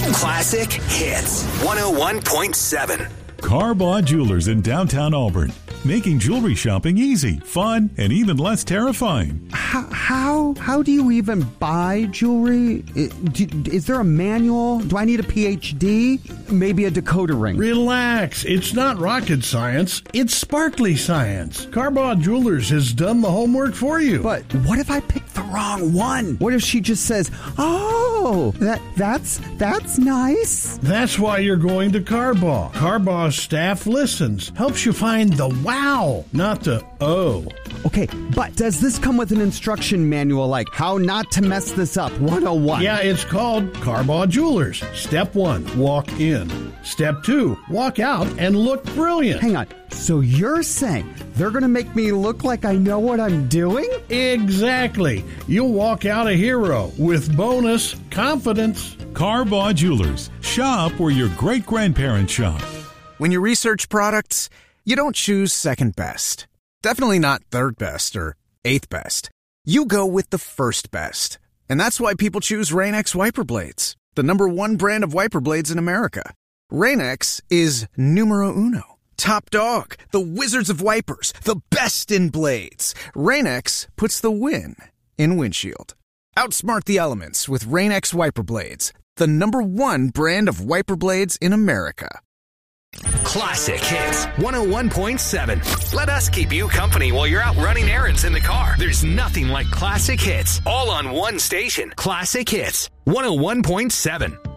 Classic Hits 101.7. Carbaugh Jewelers in downtown Auburn. Making jewelry shopping easy, fun, and even less terrifying. How do you even buy jewelry? Is there a manual? Do I need a PhD? Maybe a decoder ring? Relax. It's not rocket science. It's sparkly science. Carbaugh Jewelers has done the homework for you. But what if I pick the wrong one? What if she just says, "Oh, that's nice"? That's why you're going to Carbaugh. Carbaugh's staff listens, helps you find the wow, not the oh. Okay, but does this come with an instruction manual like how not to mess this up 101? Yeah, it's called Carbaugh Jewelers. Step 1, walk in. Step 2, walk out and look brilliant. Hang on. So you're saying they're going to make me look like I know what I'm doing? Exactly. You'll walk out a hero with bonus confidence. Carbaugh Jewelers. Shop where your great-grandparents shopped. When you research products, you don't choose second best. Definitely not third best or eighth best. You go with the first best. And that's why people choose Rain-X Wiper Blades, the #1 brand of wiper blades in America. Rain-X is numero uno. Top dog, the wizards of wipers, the best in blades. Rain-X puts the win in windshield. Outsmart the elements with Rain-X Wiper Blades, the #1 brand of wiper blades in America. Classic Hits 101.7. Let us keep you company while you're out running errands in the car. There's nothing like Classic Hits, all on one station. Classic Hits 101.7.